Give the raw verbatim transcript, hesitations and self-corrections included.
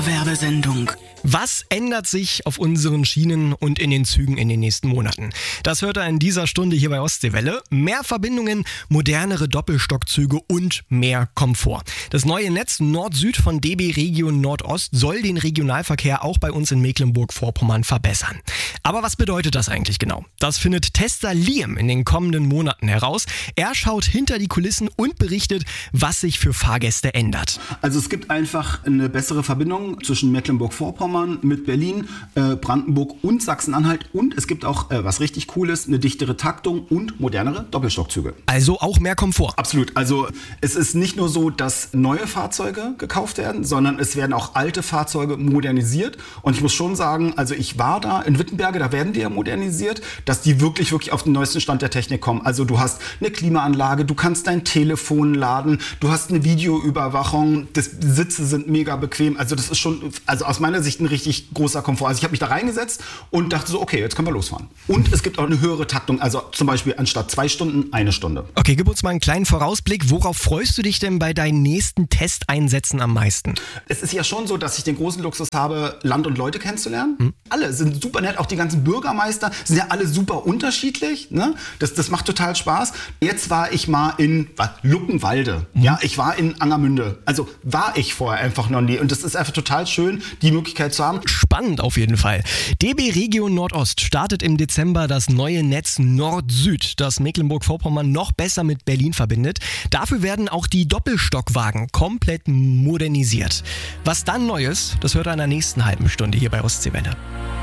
Werbesendung. Was ändert sich auf unseren Schienen und in den Zügen in den nächsten Monaten? Das hört er in dieser Stunde hier bei Ostseewelle. Mehr Verbindungen, modernere Doppelstockzüge und mehr Komfort. Das neue Netz Nord-Süd von D B Regio Nordost soll den Regionalverkehr auch bei uns in Mecklenburg-Vorpommern verbessern. Aber was bedeutet das eigentlich genau? Das findet Tester Liam in den kommenden Monaten heraus. Er schaut hinter die Kulissen und berichtet, was sich für Fahrgäste ändert. Also es gibt einfach eine bessere Verbindung zwischen Mecklenburg-Vorpommern mit Berlin, äh, Brandenburg und Sachsen-Anhalt. Und es gibt auch, äh, was richtig cool ist, eine dichtere Taktung und modernere Doppelstockzüge. Also auch mehr Komfort. Absolut. Also es ist nicht nur so, dass neue Fahrzeuge gekauft werden, sondern es werden auch alte Fahrzeuge modernisiert. Und ich muss schon sagen, also ich war da in Wittenberge, da werden die ja modernisiert, dass die wirklich, wirklich auf den neuesten Stand der Technik kommen. Also du hast eine Klimaanlage, du kannst dein Telefon laden, du hast eine Videoüberwachung, die Sitze sind mega bequem. Also das ist schon, also aus meiner Sicht ein richtig großer Komfort. Also ich habe mich da reingesetzt und dachte so, okay, jetzt können wir losfahren. Und es gibt auch eine höhere Taktung, also zum Beispiel anstatt zwei Stunden, eine Stunde. Okay, gib uns mal einen kleinen Vorausblick. Worauf freust du dich denn bei deinen nächsten Testeinsätzen am meisten? Es ist ja schon so, dass ich den großen Luxus habe, Land und Leute kennenzulernen. Hm. Alle sind super nett, auch die ganzen Bürgermeister sind ja alle super unterschiedlich. Ne? Das, das macht total Spaß. Jetzt war ich mal in was, Luckenwalde. Hm. Ja, ich war in Angermünde. Also war ich vorher einfach noch nie. Und das ist einfach total schön, die Möglichkeit zu haben. Spannend auf jeden Fall. D B Regio Nordost startet im Dezember das neue Netz Nord-Süd, das Mecklenburg-Vorpommern noch besser mit Berlin verbindet. Dafür werden auch die Doppelstockwagen komplett modernisiert. Was dann neu ist, das hört ihr in der nächsten halben Stunde hier bei Ostseewelle.